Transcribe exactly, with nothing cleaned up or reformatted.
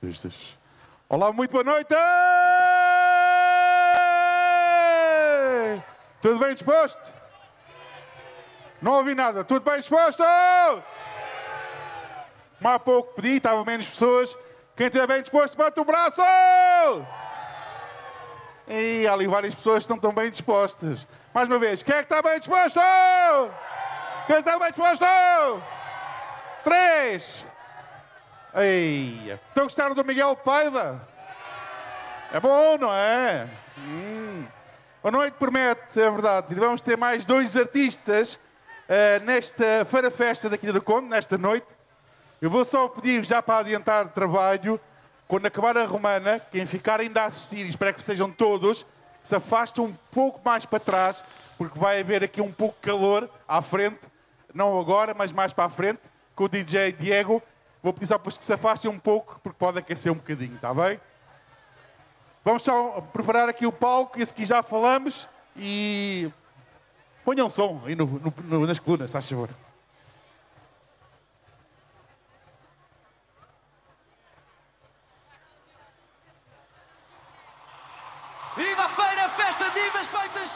Pistas. Olá, muito boa noite! Tudo bem disposto? Não ouvi nada. Tudo bem disposto? Como há pouco pedi, estavam menos pessoas. Quem estiver bem disposto, bate o braço! E há ali várias pessoas que não estão bem dispostas. Mais uma vez, quem é que está bem disposto? Quem está bem disposto? Três! Ei, estão a gostar do Miguel Paiva? É bom, não é? Hum. A noite promete, é verdade. E vamos ter mais dois artistas uh, nesta Feira Festa daqui do Conde, nesta noite. Eu vou só pedir, já para adiantar trabalho, quando acabar a Romana, quem ficar ainda a assistir, e espero que sejam todos, que se afastem um pouco mais para trás, porque vai haver aqui um pouco de calor à frente, não agora, mas mais para a frente, com o D J Diego. Vou pedir só para que se afastem um pouco, porque pode aquecer um bocadinho, está bem? Vamos só preparar aqui o palco, esse aqui já falamos, e ponham som aí no, no, no, nas colunas, se faz favor. Viva a feira, festa, divas feitas